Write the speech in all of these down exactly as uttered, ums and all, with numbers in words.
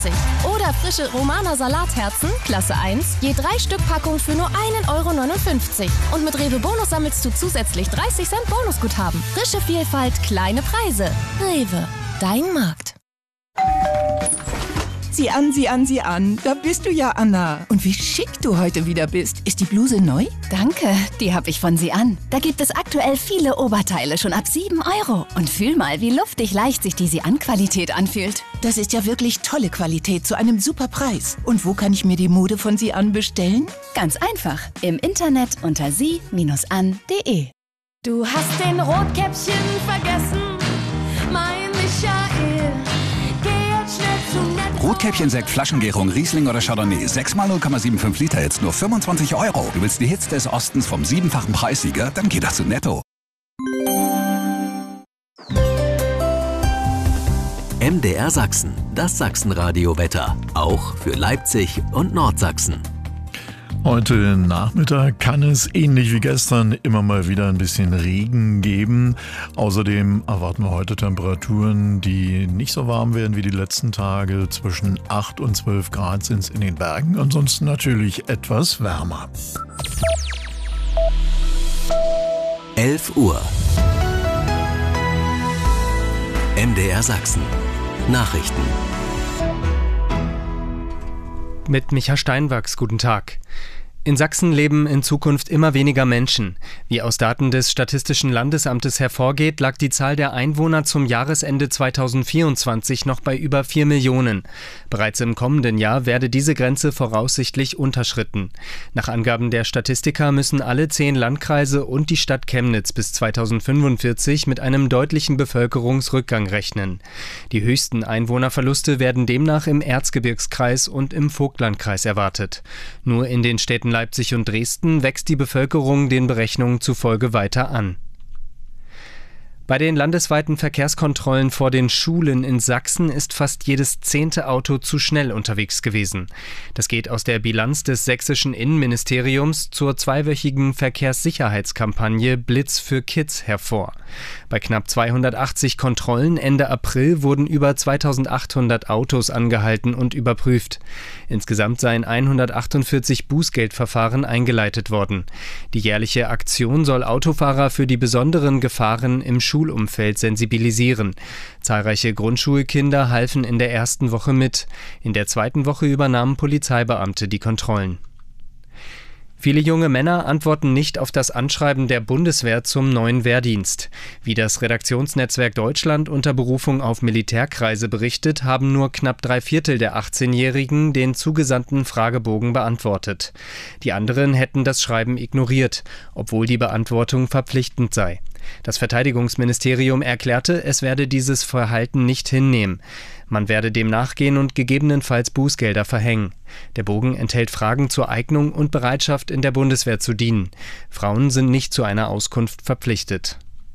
Oder frische Romaner Salatherzen, Klasse eins, je drei Stück Packung für nur einen Euro neunundfünfzig. Und mit Rewe Bonus sammelst du zusätzlich dreißig Cent Bonusguthaben. Frische Vielfalt, kleine Preise. Rewe, dein Markt. Sieh an, sieh an, sieh an. Da bist du ja, Anna. Und wie schick du heute wieder bist. Ist die Bluse neu? Danke, die habe ich von Sie an. Da gibt es aktuell viele Oberteile schon ab sieben Euro. Und fühl mal, wie luftig leicht sich die Sie an Qualität anfühlt. Das ist ja wirklich tolle Qualität zu einem super Preis. Und wo kann ich mir die Mode von Sie an bestellen? Ganz einfach. Im Internet unter sie Bindestrich an punkt de. Du hast den Rotkäppchen vergessen, mein Michael. Geh jetzt schnell zu Netto. Rotkäppchen, Sekt, Flaschengärung, Riesling oder Chardonnay. sechs mal null Komma fünfundsiebzig Liter, jetzt nur fünfundzwanzig Euro. Du willst die Hits des Ostens vom siebenfachen Preissieger? Dann geh doch zu Netto. M D R Sachsen, das Sachsenradio-Wetter. Auch für Leipzig und Nordsachsen. Heute Nachmittag kann es ähnlich wie gestern immer mal wieder ein bisschen Regen geben. Außerdem erwarten wir heute Temperaturen, die nicht so warm werden wie die letzten Tage. Zwischen acht und zwölf Grad sind es in den Bergen. Ansonsten natürlich etwas wärmer. elf Uhr. M D R Sachsen. Nachrichten. Mit Micha Steinwachs, guten Tag. In Sachsen leben in Zukunft immer weniger Menschen. Wie aus Daten des Statistischen Landesamtes hervorgeht, lag die Zahl der Einwohner zum Jahresende zweitausendvierundzwanzig noch bei über vier Millionen. Bereits im kommenden Jahr werde diese Grenze voraussichtlich unterschritten. Nach Angaben der Statistiker müssen alle zehn Landkreise und die Stadt Chemnitz bis zweitausendfünfundvierzig mit einem deutlichen Bevölkerungsrückgang rechnen. Die höchsten Einwohnerverluste werden demnach im Erzgebirgskreis und im Vogtlandkreis erwartet. Nur in den Städten Leipzig und Dresden wächst die Bevölkerung den Berechnungen zufolge weiter an. Bei den landesweiten Verkehrskontrollen vor den Schulen in Sachsen ist fast jedes zehnte Auto zu schnell unterwegs gewesen. Das geht aus der Bilanz des sächsischen Innenministeriums zur zweiwöchigen Verkehrssicherheitskampagne Blitz für Kids hervor. Bei knapp zweihundertachtzig Kontrollen Ende April wurden über zweitausendachthundert Autos angehalten und überprüft. Insgesamt seien hundertachtundvierzig Bußgeldverfahren eingeleitet worden. Die jährliche Aktion soll Autofahrer für die besonderen Gefahren im Schulumfeld sensibilisieren. Zahlreiche Grundschulkinder halfen in der ersten Woche mit. In der zweiten Woche übernahmen Polizeibeamte die Kontrollen. Viele junge Männer antworten nicht auf das Anschreiben der Bundeswehr zum neuen Wehrdienst. Wie das Redaktionsnetzwerk Deutschland unter Berufung auf Militärkreise berichtet, haben nur knapp drei Viertel der achtzehnjährigen den zugesandten Fragebogen beantwortet. Die anderen hätten das Schreiben ignoriert, obwohl die Beantwortung verpflichtend sei. Das Verteidigungsministerium erklärte, es werde dieses Verhalten nicht hinnehmen. Man werde dem nachgehen und gegebenenfalls Bußgelder verhängen. Der Bogen enthält Fragen zur Eignung und Bereitschaft, in der Bundeswehr zu dienen. Frauen sind nicht zu einer Auskunft verpflichtet.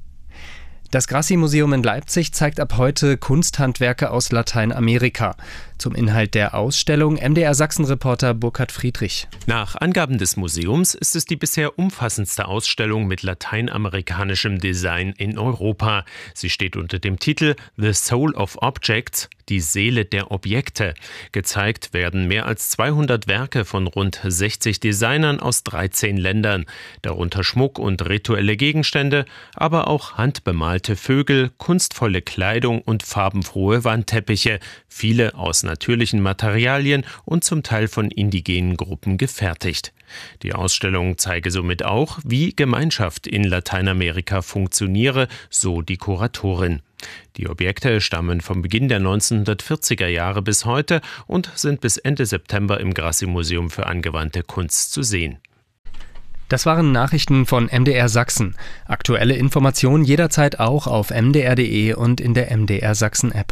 Das Grassi-Museum in Leipzig zeigt ab heute Kunsthandwerke aus Lateinamerika. Zum Inhalt der Ausstellung M D R Sachsen-Reporter Burkhard Friedrich. Nach Angaben des Museums ist es die bisher umfassendste Ausstellung mit lateinamerikanischem Design in Europa. Sie steht unter dem Titel The Soul of Objects, die Seele der Objekte. Gezeigt werden mehr als zweihundert Werke von rund sechzig Designern aus dreizehn Ländern. Darunter Schmuck und rituelle Gegenstände, aber auch handbemalte Vögel, kunstvolle Kleidung und farbenfrohe Wandteppiche. Viele aus natürlichen Materialien und zum Teil von indigenen Gruppen gefertigt. Die Ausstellung zeige somit auch, wie Gemeinschaft in Lateinamerika funktioniere, so die Kuratorin. Die Objekte stammen vom Beginn der neunzehnhundertvierziger Jahre bis heute und sind bis Ende September im Grassi-Museum für angewandte Kunst zu sehen. Das waren Nachrichten von M D R Sachsen. Aktuelle Informationen jederzeit auch auf m d r punkt d e und in der M D R Sachsen App.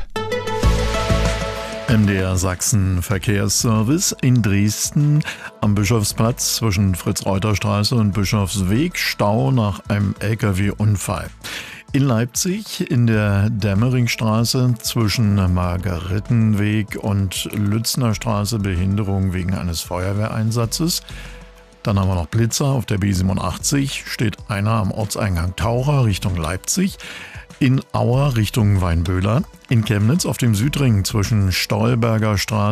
M D R Sachsen Verkehrsservice in Dresden am Bischofsplatz zwischen Fritz-Reuter-Straße und Bischofsweg, Stau nach einem L K W-Unfall. In Leipzig in der Dämmeringstraße zwischen Margaretenweg und Lützner Straße Behinderung wegen eines Feuerwehreinsatzes. Dann haben wir noch Blitzer auf der B siebenundachtzig, steht einer am Ortseingang Taucher Richtung Leipzig. In Auer Richtung Weinböhler. In Chemnitz auf dem Südring zwischen Stolberger Straße